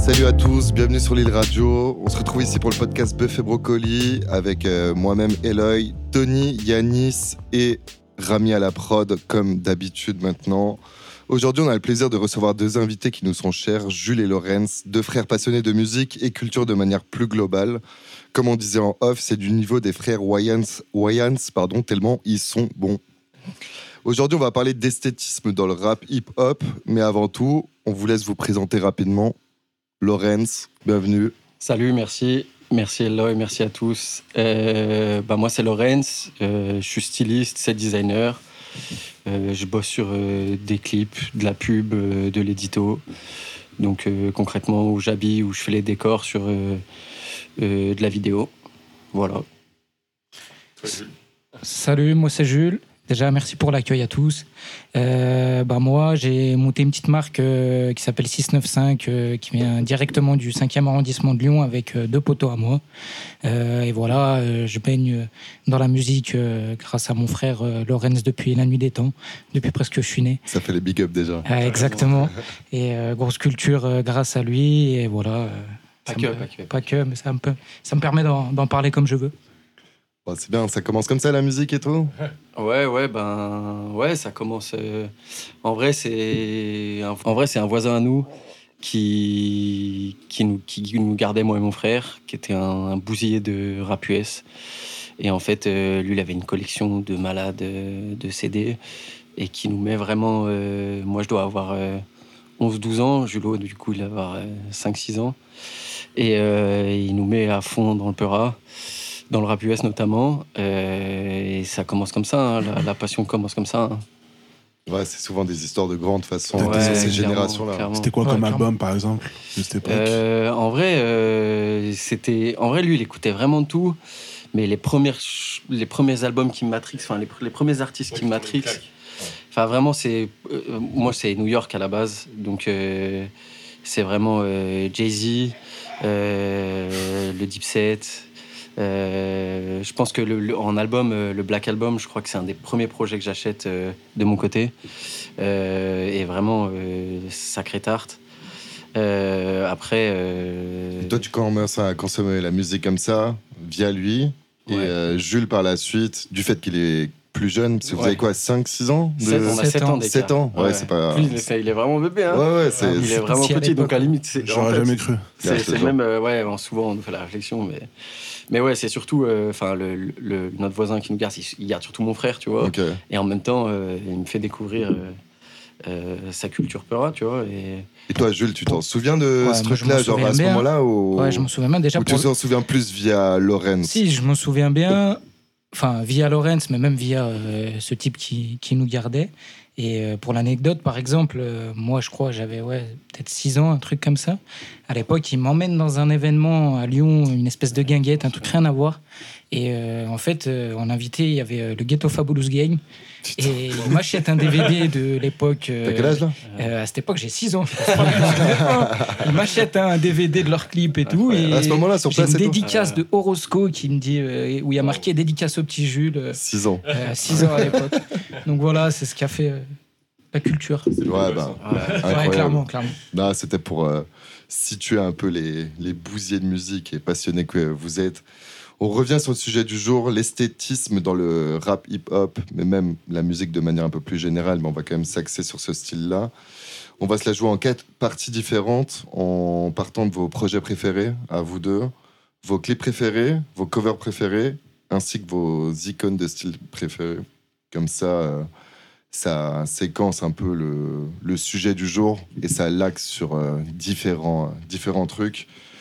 Salut à tous, bienvenue sur l'île Radio. On se retrouve ici pour le podcast Bœuf et Brocoli avec moi-même Eloy, Tony, Yanis et Rami à la prod comme d'habitude maintenant. Aujourd'hui, on a le plaisir de recevoir deux invités qui nous sont chers, Jules et Lorenz, deux frères passionnés de musique et culture de manière plus globale. Comme on disait en off, c'est du niveau des frères Wayans, tellement ils sont bons. Aujourd'hui, on va parler d'esthétisme dans le rap hip-hop, mais avant tout, on vous laisse vous présenter rapidement. Lorenz, bienvenue. Salut, merci. Merci Eloy, merci à tous. Moi, c'est Lorenz, je suis styliste, set designer. Je bosse sur des clips, de la pub, de l'édito. Donc concrètement, où j'habille, où je fais les décors sur de la vidéo. Voilà. Salut, moi c'est Jules. Déjà, merci pour l'accueil à tous. Moi, j'ai monté une petite marque qui s'appelle 695, qui vient directement du 5e arrondissement de Lyon avec deux potos à moi. Et voilà, je baigne dans la musique grâce à mon frère Lorenz depuis la nuit des temps, depuis presque que je suis né. Ça fait les big up déjà. Exactement. Et grosse culture grâce à lui. Et voilà. Pas que. Mais ça me permet d'en parler comme je veux. Bon, c'est bien, ça commence comme ça la musique et tout. Ouais, ça commence. En vrai, c'est un voisin à nous qui nous gardait, moi et mon frère, qui était un bousillé de rap US. Et en fait, lui, il avait une collection de malades de CD et qui nous met vraiment. Moi, je dois avoir 11-12 ans. Julo, du coup, il va avoir 5-6 ans. Et il nous met à fond dans le Peura. Dans le rap US notamment, et ça commence comme ça, hein, la passion commence comme ça. Hein. Ouais, c'est souvent des histoires de grande façon Ouais, de ces générations-là. Clairement. C'était quoi comme album, par exemple, de cette époque En vrai, lui, il écoutait vraiment de tout, mais les premiers albums qui me matrixent, enfin les premiers artistes qui me matrixent, enfin vraiment, moi c'est New York à la base, donc c'est vraiment Jay-Z, le Dipset. Je pense que en album, le Black Album, je crois que c'est un des premiers projets que j'achète de mon côté. Et vraiment, sacré tarte. Après... Et toi, tu commences à consommer la musique comme ça, via lui. Ouais. Et Jules, par la suite, du fait qu'il est plus jeune, parce que vous avez quoi, 5-6 ans de... 7, on a 7 ans d'écart. 7 ans, ouais, c'est pas... Lui, il est vraiment bébé, hein. Ouais, il est vraiment petit, donc à la limite... J'aurais jamais cru. C'est même... souvent, on nous fait la réflexion, mais ouais, c'est surtout... notre voisin qui nous garde, il garde surtout mon frère, tu vois. Okay. Et en même temps, il me fait découvrir sa culture Peura, tu vois. Et toi, Jules, tu t'en souviens de ce truc-là, genre à ce moment-là ou... Ouais, je m'en souviens bien déjà. Ou tu t'en souviens plus via Lorenz? Si, je m'en souviens bien... Enfin, via Lorenz, mais même via ce type qui nous gardait. Et pour l'anecdote, par exemple, moi, je crois, j'avais peut-être 6 ans, un truc comme ça. À l'époque, il m'emmène dans un événement à Lyon, une espèce de guinguette, un truc rien à voir. Et en fait, en invité, il y avait le Ghetto Fabulous Gang. Putain. Et il m'achète un DVD de l'époque. T'as quel âge, là à cette époque, j'ai 6 ans. Il m'achète un DVD de leur clip et tout. Et à ce moment-là, sur place, j'ai une dédicace de Horosco qui me dit, où il y a marqué dédicace au petit Jules. 6 ans. 6 ans à l'époque. Donc voilà, c'est ce qui a fait la culture. Incroyable. Clairement. Là, c'était pour situer un peu les bousiers de musique et passionnés que vous êtes. On revient sur le sujet du jour, l'esthétisme dans le rap hip-hop, mais même la musique de manière un peu plus générale, mais on va quand même s'axer sur ce style-là. On va se la jouer en 4 parties différentes, en partant de vos projets préférés, à vous deux, vos clips préférés, vos covers préférés, ainsi que vos icônes de style préférés. Comme ça, ça séquence un peu le sujet du jour et ça l'axe sur différents trucs.